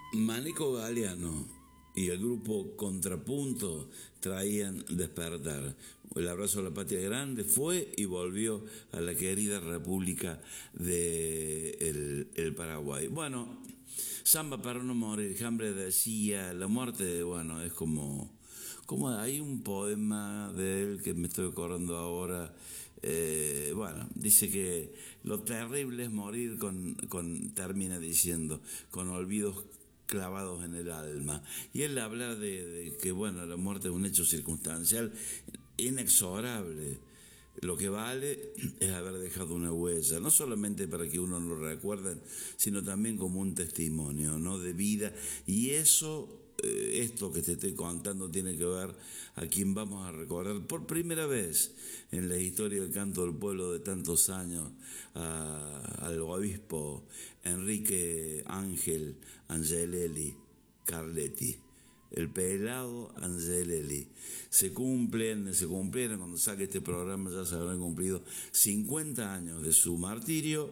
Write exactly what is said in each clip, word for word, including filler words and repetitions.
Manico Galeano y el grupo Contrapunto traían Despertar. El abrazo a la patria grande fue y volvió a la querida República de el, el Paraguay. Bueno, Samba para no morir, Hambre decía, la muerte, bueno, es como, como hay un poema de él que me estoy acordando ahora. Eh, bueno, dice que lo terrible es morir con, con termina diciendo, con olvidos clavados en el alma. Y él habla de, de que, bueno, la muerte es un hecho circunstancial inexorable. Lo que vale es haber dejado una huella, no solamente para que uno lo recuerde, sino también como un testimonio, ¿no?, de vida. Y eso, eh, esto que te estoy contando, tiene que ver a quien vamos a recordar por primera vez en la historia del canto del pueblo de tantos años, a, al obispo Enrique Ángel Angelelli Carletti. El pelado Angelelli. Se cumplen, se cumplieron, cuando saque este programa ya se habrán cumplido cincuenta años de su martirio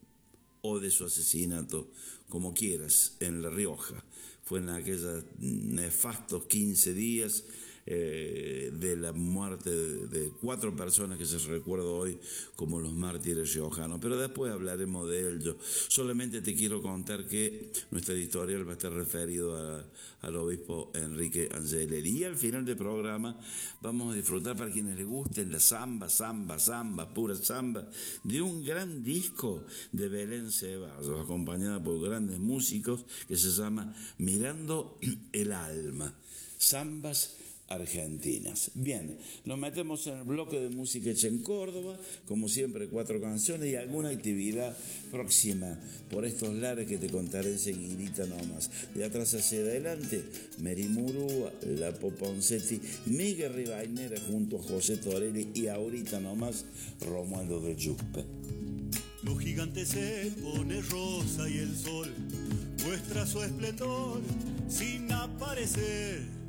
o de su asesinato, como quieras, en La Rioja. Fue en aquellos nefastos quince días eh, de la muerte de, de cuatro personas que se recuerda hoy como los mártires riojanos, pero después hablaremos de ello. Solamente te quiero contar que nuestra editorial va a estar referido a, al obispo Enrique Angelelli, y al final del programa vamos a disfrutar, para quienes les gusten, la samba, samba, samba, pura samba, de un gran disco de Belén Ceballos, acompañada por grandes músicos, que se llama Mirando el Alma, Zambas argentinas. Bien, nos metemos en el bloque de música hecha en Córdoba, como siempre, cuatro canciones y alguna actividad próxima por estos lares que te contaré enseguidita nomás. De atrás hacia adelante, Meri Murúa, La Poponcetti, Miguel Rivainera junto a José Torelli, y ahorita nomás Romualdo de Yuppe. Los gigantes se pone rosa y el sol muestra su esplendor sin aparecer.